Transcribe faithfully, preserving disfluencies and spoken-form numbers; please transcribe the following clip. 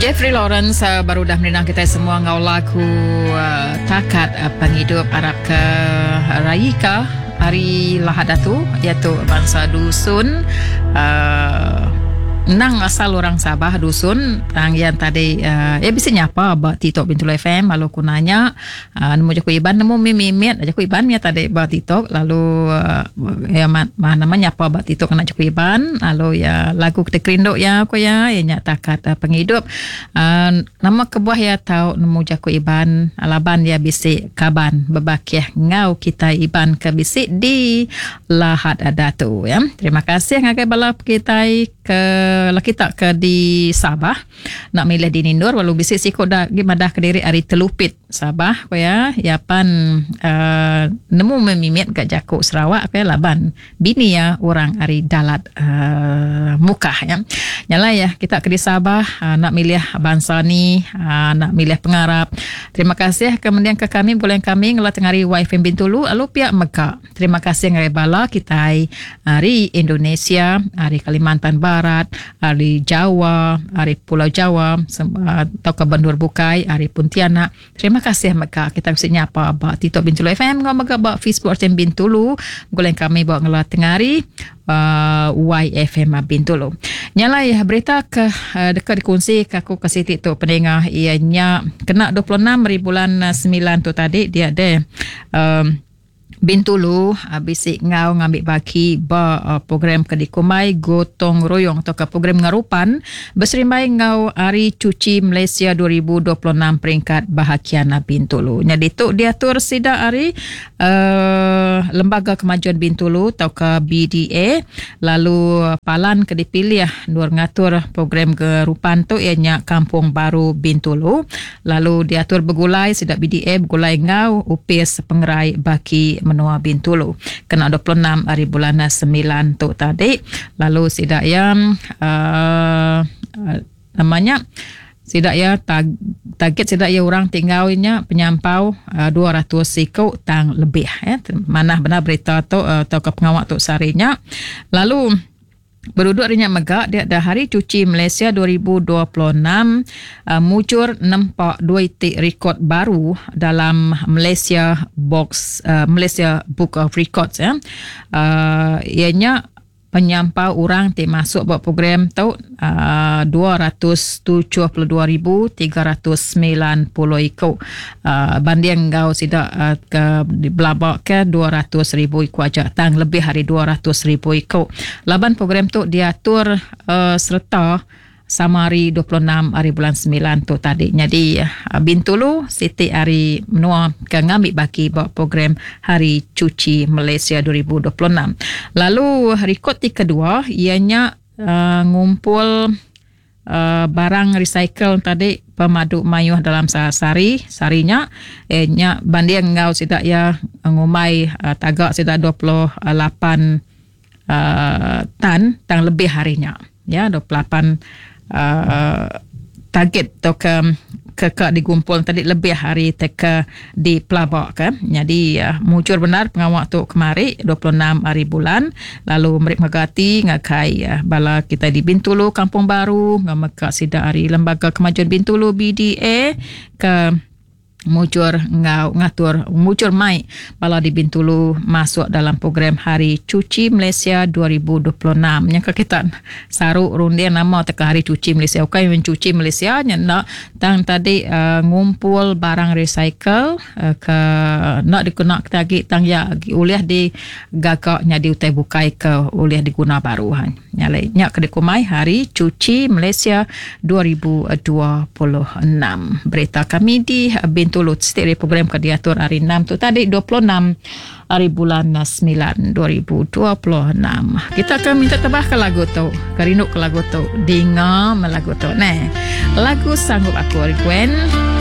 Jeffrey Lawrence uh, baru dah menenang kita semua ngau lagu uh, takat uh, penghidup Arab ke Rayika hari Lahadatu iaitu bangsa dusun uh, nang asal orang Sabah dusun tang yang tadi uh, ya bisa nyapa ba Tito Bintul F M lalu ku nanya uh, nemu jaku iban nemu mimimit jaku iban ya tadi ba Tito lalu uh, ya mana namanya apa ba Tito kena jaku iban lalu ya lagu kita kerindo ya aku ya ya nyatakan uh, penghidup uh, nama kebuah ya tahu nemu jaku iban alaban ya bisik kaban bebakiah ngau kita iban ke bisik di Lahad Datu ya. Terima kasih ngagai balap kita ke lah kita ke di Sabah nak milih di Nindur walau bisik sikut dah gimadah ke diri hari telupit Sabah ko ya yapan uh, nemu memimit gak jakuk Sarawak ko ya laban bini ya orang hari dalat uh, mukah ya nyala ya kita ke di Sabah uh, nak milih bangsa ni uh, nak milih pengarap. Terima kasih kemudian ke kami boleh kami ngelat ngari Wi-Fi Bintulu lalu pihak Mekah. Terima kasih ngari bala kita hari Indonesia hari Kalimantan Barat hari Jawa, hari Pulau Jawa, atau ke Bendur Bukai, hari Pontianak. Terima kasih Mekah. Kita mesti nyapa ba Tito Bintulu F M, ngau mega ba Facebook Artem Bintulu, goleng kami bawa ngelat tengari uh, Y F M Bintulu. Nyala ya berita ke uh, dekat dikongsi ke aku ke Siti tu pendengar ianya kena dua puluh enam hari bulan sembilan tu tadi dia ada um, Bintulu bisik ngau ngambil baki ba uh, program kedikumai gotong royong atau ke program ngarupan berserimai ngau hari cuci Malaysia dua ribu dua puluh enam peringkat bahagiana Bintulu. Jadi tu diatur sida hari uh, Lembaga Kemajuan Bintulu atau ke B D A lalu palan ke dipilih nur ngatur program kerupan tu ianya Kampung Baru Bintulu lalu diatur begulai sida B D A begulai ngau upis pengerai baki menua Bintulu kena dua puluh enam hari bulan sembilan tu tadi lalu sidak yang uh, uh, namanya sidak ya tag, target sidak ya orang tinggalnya penyampau uh, dua ratus sikau tang lebih ya mana benar berita tu uh, atau ke pengawak tu sarinya lalu berduduk harinya megak dia dah hari cuci Malaysia dua ribu dua puluh enam uh, muncul nampak dua titik rekod baru dalam Malaysia box uh, Malaysia Book of Records ya. Uh, ianya penyampau orang termasuk buat program tu uh, dua ratus tujuh puluh dua ribu tiga ratus sembilan puluh ikut uh, banding kau sidak uh, ke belabak ke dua ratus ribu ikut aja tang lebih hari dua ratus ribu ikut laban program tu diatur uh, serta sama hari dua puluh enam hari bulan sembilan tu tadi. Jadi uh, Bintulu Siti hari menua ke ngambil baki buat program hari cuci Malaysia dua ribu dua puluh enam. Lalu rekod kedua ianya uh, ngumpul uh, barang recycle tadi pemadu mayuh dalam sehari sarinya eh nya banding ngau sidak ya ngumai uh, tagak sidak dua puluh lapan uh, tan tang lebih harinya ya dua puluh lapan Uh, target atau ke kekak digumpul tadi lebih hari teka di pelabak kan. Jadi uh, muncul benar pengawak tu kemari dua puluh enam hari bulan lalu merik megati ngakai uh, bala kita di Bintulu Kampung Baru ngamekak sida hari Lembaga Kemajuan Bintulu B D A ke muncul ngau ngatur muncul mai bala di Bintulu masuk dalam program Hari Cuci Malaysia dua ribu dua puluh enam yang kita saru rundian nama teka Hari Cuci Malaysia okay mencuci Malaysia nak tang tadi uh, ngumpul barang recycle uh, ke nak digunak tagi tang ya uliah di gagaknya di utai bukai ke uliah diguna baruhan nyale nyak kedekumai Hari Cuci Malaysia dua ribu dua puluh enam. Berita kami di Bintulu Tulu setiap program ke diatur hari enam tu tadi dua puluh enam hari bulan sembilan dua ribu dua puluh enam. Kita akan minta tebah ke lagu tu kerinuk ke lagu tu dengar melagu tu ne lagu Sanggup Aku Gwen